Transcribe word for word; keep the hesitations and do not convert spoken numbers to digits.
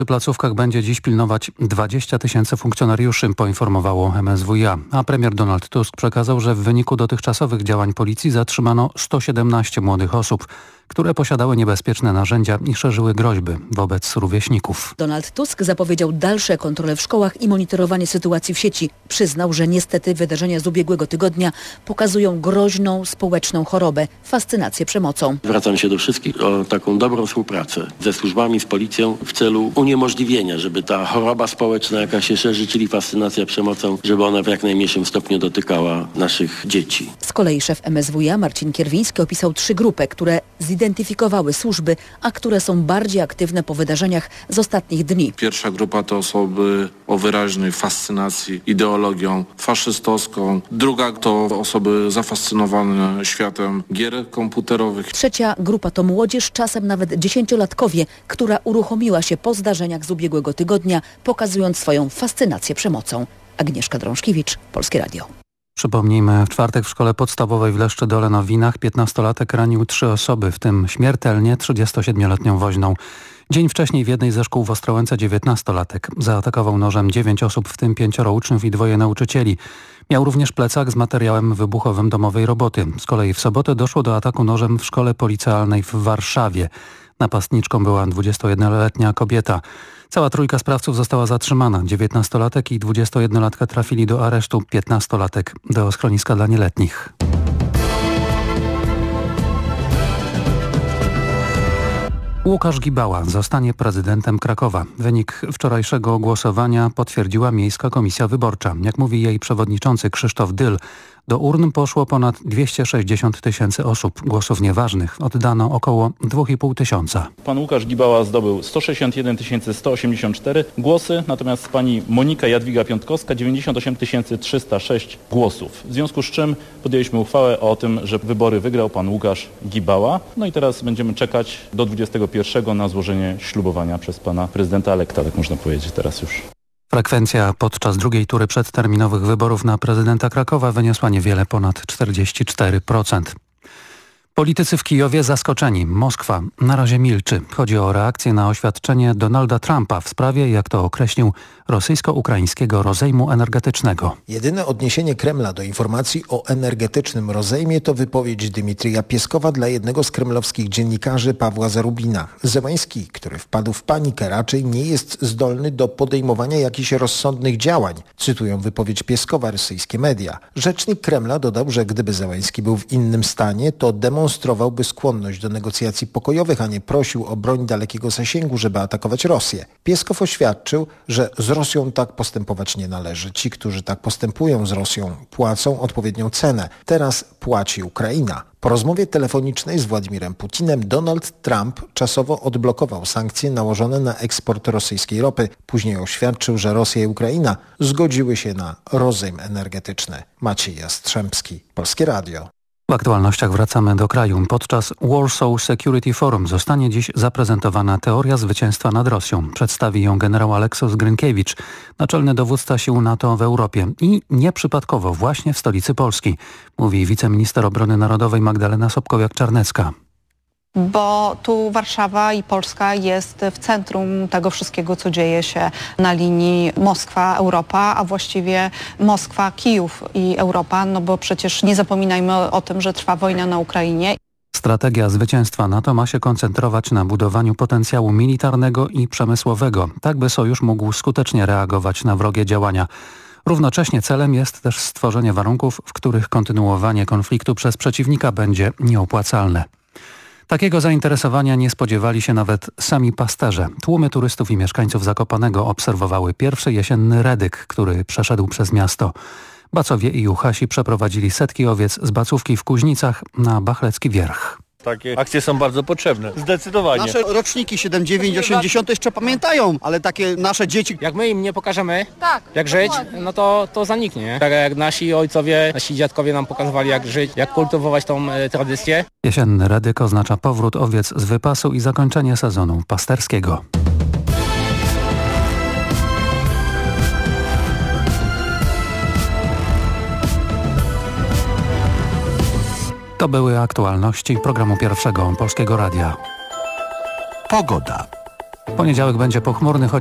W placówkach będzie dziś pilnować dwadzieścia tysięcy funkcjonariuszy, poinformowało M S W iA, a premier Donald Tusk przekazał, że w wyniku dotychczasowych działań policji zatrzymano sto siedemnaście młodych osób, które posiadały niebezpieczne narzędzia i szerzyły groźby wobec rówieśników. Donald Tusk zapowiedział dalsze kontrole w szkołach i monitorowanie sytuacji w sieci. Przyznał, że niestety wydarzenia z ubiegłego tygodnia pokazują groźną społeczną chorobę, fascynację przemocą. Zwracam się do wszystkich o taką dobrą współpracę ze służbami, z policją w celu uniemożliwienia, żeby ta choroba społeczna, jaka się szerzy, czyli fascynacja przemocą, żeby ona w jak najmniejszym stopniu dotykała naszych dzieci. Z kolei szef M S W iA Marcin Kierwiński opisał trzy grupy, które zidentyfikowały służby, a które są bardziej aktywne po wydarzeniach z ostatnich dni. Pierwsza grupa to osoby o wyraźnej fascynacji ideologią faszystowską. Druga to osoby zafascynowane światem gier komputerowych. Trzecia grupa to młodzież, czasem nawet dziesięciolatkowie, która uruchomiła się po zdarzeniach z ubiegłego tygodnia, pokazując swoją fascynację przemocą. Agnieszka Drążkiewicz, Polskie Radio. Przypomnijmy, w czwartek w szkole podstawowej w Leszczydole na Winach piętnastolatek ranił trzy osoby, w tym śmiertelnie trzydziestosiedmioletnią woźną. Dzień wcześniej w jednej ze szkół w Ostrołęce dziewiętnastolatek zaatakował nożem dziewięć osób, w tym pięcioro uczniów i dwoje nauczycieli. Miał również plecak z materiałem wybuchowym domowej roboty. Z kolei w sobotę doszło do ataku nożem w szkole policealnej w Warszawie. Napastniczką była dwudziestojednoletnia kobieta. Cała trójka sprawców została zatrzymana. dziewiętnastolatek i dwudziestojednolatka trafili do aresztu, piętnastolatek do schroniska dla nieletnich. Łukasz Gibała zostanie prezydentem Krakowa. Wynik wczorajszego głosowania potwierdziła Miejska Komisja Wyborcza. Jak mówi jej przewodniczący Krzysztof Dyl, do urn poszło ponad dwieście sześćdziesiąt tysięcy osób. Głosów nieważnych oddano około dwa i pół tysiąca. Pan Łukasz Gibała zdobył sto sześćdziesiąt jeden tysięcy sto osiemdziesiąt cztery głosy, natomiast pani Monika Jadwiga Piątkowska dziewięćdziesiąt osiem tysięcy trzysta sześć głosów. W związku z czym podjęliśmy uchwałę o tym, że wybory wygrał pan Łukasz Gibała. No i teraz będziemy czekać do dwudziestego pierwszego na złożenie ślubowania przez pana prezydenta elekta, tak można powiedzieć teraz już. Frekwencja podczas drugiej tury przedterminowych wyborów na prezydenta Krakowa wyniosła niewiele ponad czterdzieści cztery procent. Politycy w Kijowie zaskoczeni. Moskwa na razie milczy. Chodzi o reakcję na oświadczenie Donalda Trumpa w sprawie, jak to określił, rosyjsko-ukraińskiego rozejmu energetycznego. Jedyne odniesienie Kremla do informacji o energetycznym rozejmie to wypowiedź Dmitrija Pieskowa dla jednego z kremlowskich dziennikarzy Pawła Zarubina. Zełański, który wpadł w panikę, raczej nie jest zdolny do podejmowania jakichś rozsądnych działań. Cytują wypowiedź Pieskowa rosyjskie media. Rzecznik Kremla dodał, że gdyby Zełański był w innym stanie, to demonstrowałby skłonność do negocjacji pokojowych, a nie prosił o broń dalekiego zasięgu, żeby atakować Rosję. Pieskow oświadczył, że z Rosją tak postępować nie należy. Ci, którzy tak postępują z Rosją, płacą odpowiednią cenę. Teraz płaci Ukraina. Po rozmowie telefonicznej z Władimirem Putinem Donald Trump czasowo odblokował sankcje nałożone na eksport rosyjskiej ropy. Później oświadczył, że Rosja i Ukraina zgodziły się na rozejm energetyczny. Maciej Jastrzębski, Polskie Radio. W aktualnościach wracamy do kraju. Podczas Warsaw Security Forum zostanie dziś zaprezentowana teoria zwycięstwa nad Rosją. Przedstawi ją generał Aleksos Grynkiewicz, naczelny dowódca sił NATO w Europie i nieprzypadkowo właśnie w stolicy Polski, mówi wiceminister obrony narodowej Magdalena Sobkowiak-Czarnecka. Bo tu Warszawa i Polska jest w centrum tego wszystkiego, co dzieje się na linii Moskwa-Europa, a właściwie Moskwa-Kijów i Europa, no bo przecież nie zapominajmy o, o tym, że trwa wojna na Ukrainie. Strategia zwycięstwa NATO ma się koncentrować na budowaniu potencjału militarnego i przemysłowego, tak by sojusz mógł skutecznie reagować na wrogie działania. Równocześnie celem jest też stworzenie warunków, w których kontynuowanie konfliktu przez przeciwnika będzie nieopłacalne. Takiego zainteresowania nie spodziewali się nawet sami pasterze. Tłumy turystów i mieszkańców Zakopanego obserwowały pierwszy jesienny redyk, który przeszedł przez miasto. Bacowie i Juchasi przeprowadzili setki owiec z bacówki w Kuźnicach na Bachlecki Wierch. Takie akcje są bardzo potrzebne, zdecydowanie. Nasze roczniki siedem, dziewięć, osiemdziesiąt jeszcze pamiętają, ale takie nasze dzieci... Jak my im nie pokażemy, tak, jak żyć, no to, to zaniknie. Nie? Tak jak nasi ojcowie, nasi dziadkowie nam pokazywali, jak żyć, jak kultywować tą e, tradycję. Jesienny redyk oznacza powrót owiec z wypasu i zakończenie sezonu pasterskiego. To były aktualności programu Pierwszego Polskiego Radia. Pogoda. Poniedziałek będzie pochmurny, choć